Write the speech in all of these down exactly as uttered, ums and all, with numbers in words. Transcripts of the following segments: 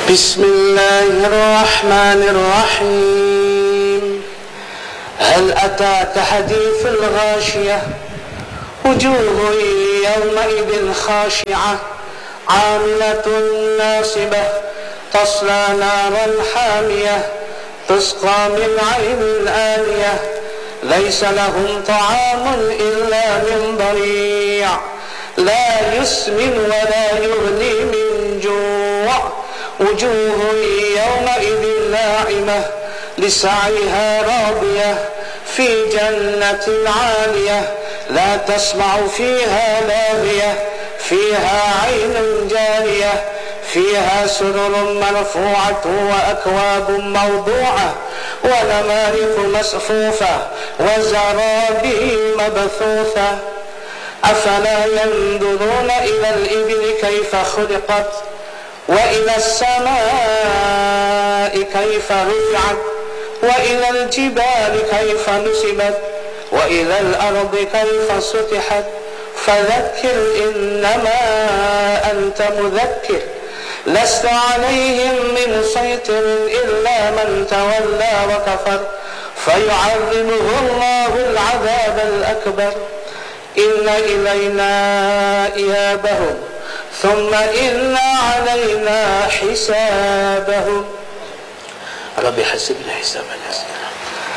بسم الله الرحمن الرحيم. هل أتاك حديث الغاشية؟ وجوه يومئذ خاشعة عاملة ناصبة تصلى نارا حامية تسقى من عين آنية ليس لهم طعام إلا من ضريع لا يسمن ولا يغني من جوع وجوه يومئذ ناعمة لسعيها راضية في جنة عالية لا تسمع فيها لاغية فيها عين جارية فيها سرر مرفوعة وأكواب موضوعة ونمارق مصفوفة وزرابي مبثوثة أفلا ينظرون إلى الإبل كيف خلقت وإلى السماء كيف رفعت وإلى الجبال كيف نصبت وإلى الأرض كيف سطحت فذكر إنما أنت مذكر لست عليهم بمسيطر إلا من تولى وكفر فيعذبه الله العذاب الأكبر إن إلينا إيابهم ثم إن علينا حسابهم. ربي حسبنا حسابا يسيرا.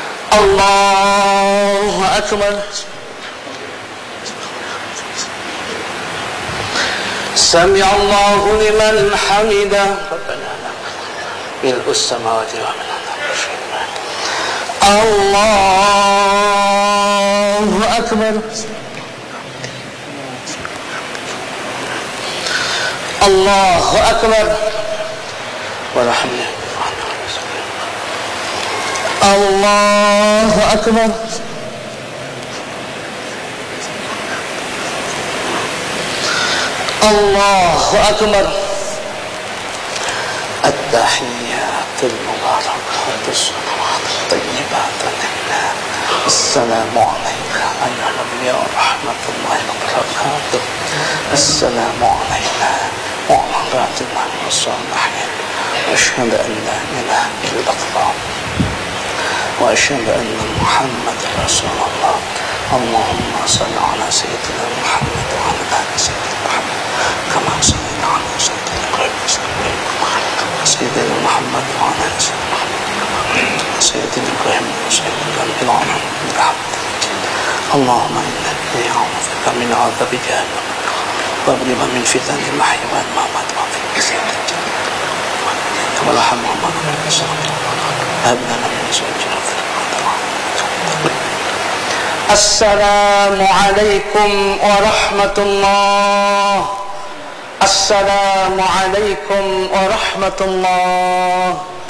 الله أكبر. سمع الله لمن حمده. ربنا ملء السماوات ومن الأرض. الله أكبر. الله أكبر. ورحمه. الله أكبر. الله أكبر. التحيات المباركات الصلوات الطيبات لله. السلام عليك أيها النبي ورحمة الله وبركاته. السلام علينا وعلى عباد الله الصالحين وأشهد أن لا إله إلا الله وأشهد أن محمد رسول الله. اللهم صل على سيدنا محمد وعلى آل سيدنا محمد كما صليت على سيدنا إبراهيم سيدنا محمد وعلى آل سيدنا محمد سيدنا إبراهيم وسيدنا العالمين برحمتك. اللهم إنا نعوذ بك من عذاب جهنم وبك من فتن المحيا والممات ومن فتنة الجنة ولا حول ولا قوة إلا بالله. هب لنا من أزواجنا السلام عليكم ورحمة الله. السلام عليكم ورحمة الله.